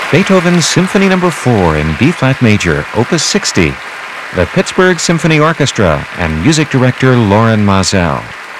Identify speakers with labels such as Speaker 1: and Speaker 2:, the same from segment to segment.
Speaker 1: Beethoven's Symphony No. 4 in B-flat major, Opus 60, the Pittsburgh Symphony Orchestra, and music director Loren Maazel.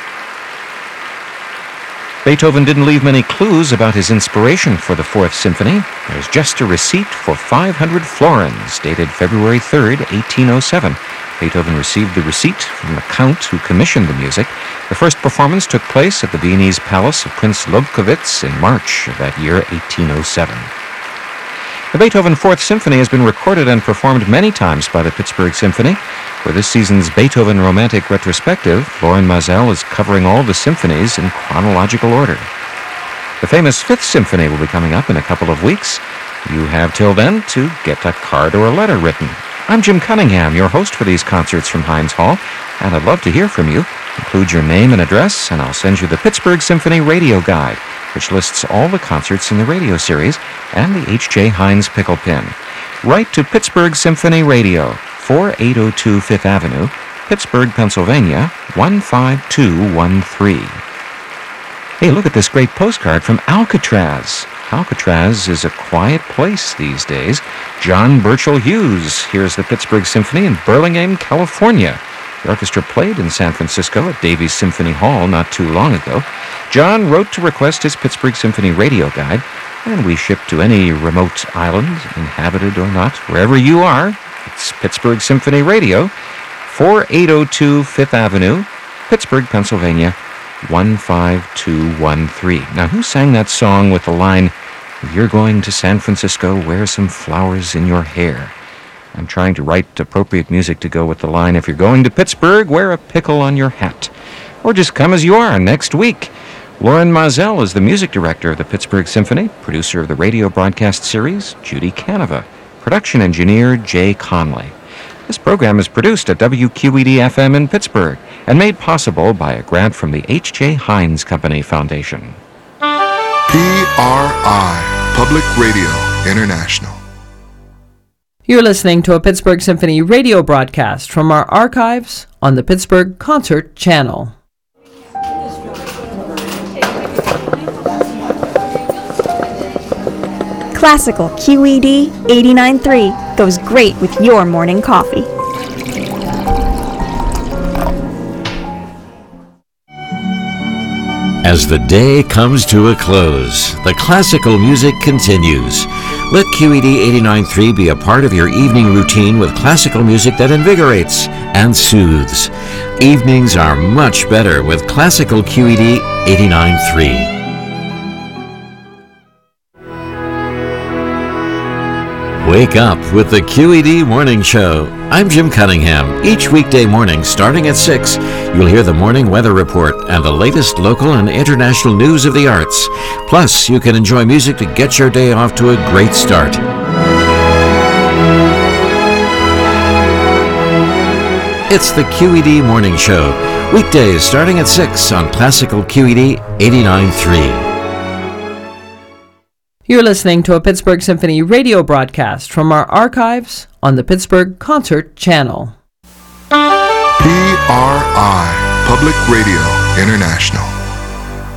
Speaker 1: Beethoven didn't leave many clues about his inspiration for the Fourth Symphony. There's just a receipt for 500 florins, dated February 3rd, 1807. Beethoven received the receipt from the Count who commissioned the music. The first performance took place at the Viennese Palace of Prince Lobkowitz in March of that year, 1807. The Beethoven Fourth Symphony has been recorded and performed many times by the Pittsburgh Symphony. For this season's Beethoven Romantic Retrospective, Loren Maazel is covering all the symphonies in chronological order. The famous Fifth Symphony will be coming up in a couple of weeks. You have till then to get a card or a letter written. I'm Jim Cunningham, your host for these concerts from Heinz Hall, and I'd love to hear from you. Include your name and address, and I'll send you the Pittsburgh Symphony Radio Guide, which lists all the concerts in the radio series, and the H.J. Heinz pickle pin. Write to Pittsburgh Symphony Radio, 4802 Fifth Avenue, Pittsburgh, Pennsylvania, 15213. Hey, look at this great postcard from Alcatraz. Alcatraz is a quiet place these days. John Burchell Hughes hears the Pittsburgh Symphony in Burlingame, California. The orchestra played in San Francisco at Davies Symphony Hall not too long ago. John wrote to request his Pittsburgh Symphony Radio Guide, and we ship to any remote island, inhabited or not, wherever you are. It's Pittsburgh Symphony Radio, 4802 Fifth Avenue, Pittsburgh, Pennsylvania, 15213. Now, who sang that song with the line, "If you're going to San Francisco, wear some flowers in your hair"? I'm trying to write appropriate music to go with the line, "If you're going to Pittsburgh, wear a pickle on your hat." Or just come as you are next week. Loren Maazel is the music director of the Pittsburgh Symphony, producer of the radio broadcast series, Judy Canova, production engineer, Jay Conley. This program is produced at WQED-FM in Pittsburgh and made possible by a grant from the H.J. Heinz Company Foundation.
Speaker 2: PRI, Public Radio International.
Speaker 3: You're listening to a Pittsburgh Symphony radio broadcast from our archives on the Pittsburgh Concert Channel.
Speaker 4: Classical QED 89.3 goes great with your morning coffee.
Speaker 5: As the day comes to a close, the classical music continues. Let QED 89.3 be a part of your evening routine with classical music that invigorates and soothes. Evenings are much better with classical QED 89.3. Wake up with the QED Morning Show. I'm Jim Cunningham. Each weekday morning, starting at 6, you'll hear the morning weather report and the latest local and international news of the arts. Plus, you can enjoy music to get your day off to a great start. It's the QED Morning Show. Weekdays starting at 6 on Classical QED 89.3.
Speaker 3: You're listening to a Pittsburgh Symphony radio broadcast from our archives on the Pittsburgh Concert Channel.
Speaker 2: PRI, Public Radio International.